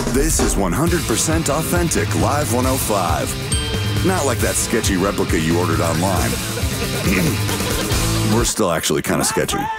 This is 100% authentic Live 105. Not like that sketchy replica you ordered online. We're still actually kind of sketchy.